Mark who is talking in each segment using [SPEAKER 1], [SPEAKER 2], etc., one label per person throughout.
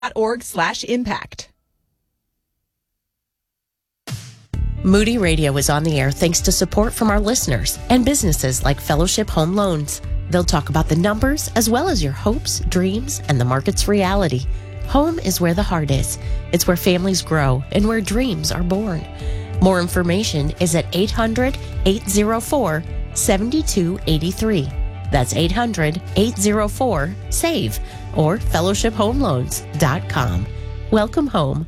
[SPEAKER 1] moody.org/impact.
[SPEAKER 2] Moody Radio is on the air thanks to support from our listeners and businesses like Fellowship Home Loans. They'll talk about the numbers as well as your hopes, dreams, and the market's reality. Home is where the heart is. It's where families grow and where dreams are born. More information is at 800-804-7283. That's 800-804-SAVE or fellowshiphomeloans.com. Welcome home.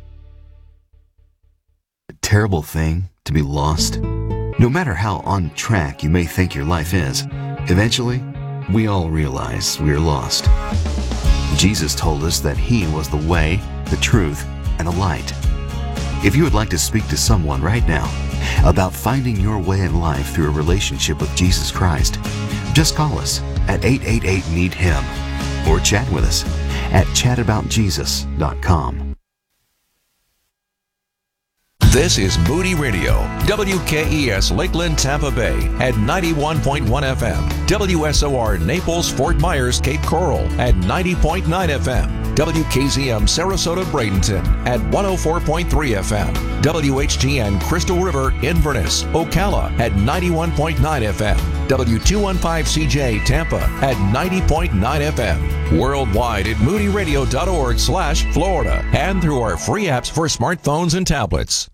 [SPEAKER 3] A terrible thing to be lost. No matter how on track you may think your life is, eventually we all realize we're lost. Jesus told us that He was the way, the truth, and the light. If you would like to speak to someone right now about finding your way in life through a relationship with Jesus Christ, just call us at 888-NEED-HIM or chat with us at chataboutjesus.com.
[SPEAKER 4] This is Moody Radio, WKES Lakeland, Tampa Bay at 91.1 FM, WSOR Naples, Fort Myers, Cape Coral at 90.9 FM, WKZM Sarasota, Bradenton at 104.3 FM, WHGN Crystal River, Inverness, Ocala at 91.9 FM, W215CJ Tampa at 90.9 FM, worldwide at moodyradio.org/Florida, and through our free apps for smartphones and tablets.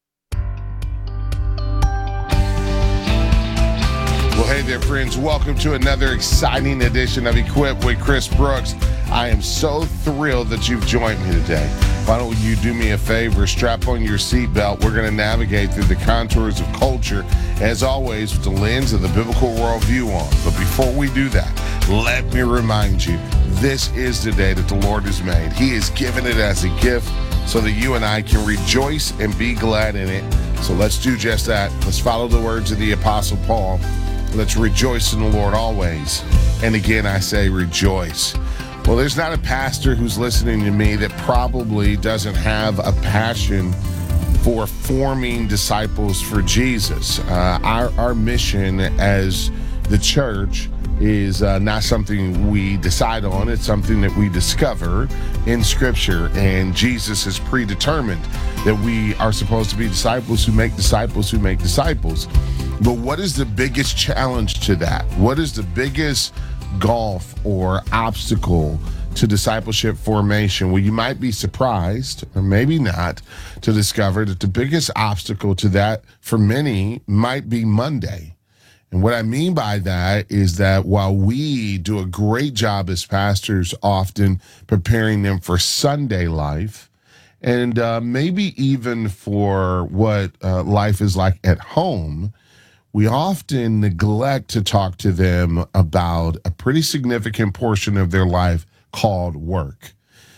[SPEAKER 5] Well, hey there, friends. Welcome to another exciting edition of Equipped with Chris Brooks. I am so thrilled that you've joined me today. Why don't you do me a favor, strap on your seatbelt. We're going to navigate through the contours of culture, as always, with the lens of the biblical worldview on. But before we do that, let me remind you, this is the day that the Lord has made. He has given it as a gift so that you and I can rejoice and be glad in it. So let's do just that. Let's follow the words of the Apostle Paul. Let's rejoice in the Lord always. And again, I say rejoice. Well, there's not a pastor who's listening to me that probably doesn't have a passion for forming disciples for Jesus. Our mission as the church is not something we decide on. It's something that we discover in Scripture. And Jesus has predetermined that we are supposed to be disciples who make disciples who make disciples. But what is the biggest challenge to that? What is the biggest gulf or obstacle to discipleship formation? Well, you might be surprised, or maybe not, to discover that the biggest obstacle to that for many might be Monday. And what I mean by that is that while we do a great job as pastors often preparing them for Sunday life, and maybe even for what life is like at home, we often neglect to talk to them about a pretty significant portion of their life called work.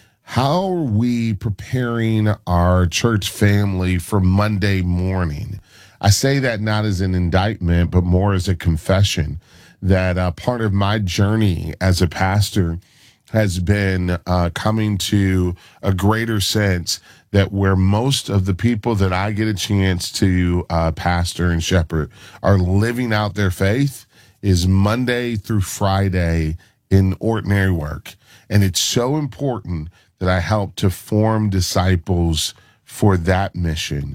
[SPEAKER 5] How are we preparing our church family for Monday morning? I say that not as an indictment, but more as a confession that part of my journey as a pastor has been coming to a greater sense that where most of the people that I get a chance to pastor and shepherd are living out their faith is Monday through Friday in ordinary work. And it's so important that I help to form disciples for that mission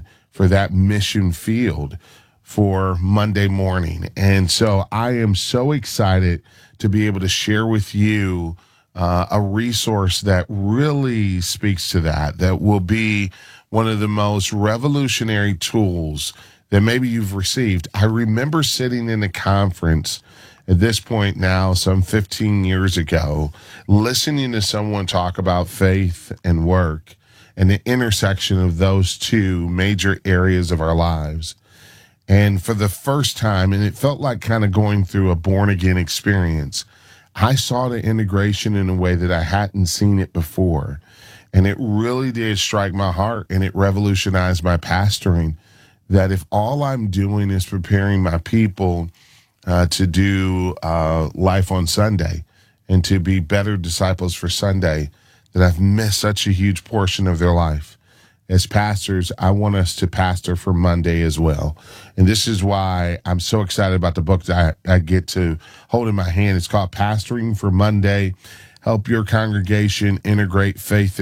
[SPEAKER 5] field for Monday morning. And so I am so excited to be able to share with you a resource that really speaks to that will be one of the most revolutionary tools that maybe you've received. I remember sitting in a conference at this point now, some 15 years ago, listening to someone talk about faith and work and the intersection of those two major areas of our lives. And for the first time, and it felt like kind of going through a born-again experience, I saw the integration in a way that I hadn't seen it before. And it really did strike my heart, and it revolutionized my pastoring, that if all I'm doing is preparing my people to do life on Sunday and to be better disciples for Sunday, that I've missed such a huge portion of their life. As pastors, I want us to pastor for Monday as well. And this is why I'm so excited about the book that I get to hold in my hand. It's called Pastoring for Monday, help your congregation integrate faith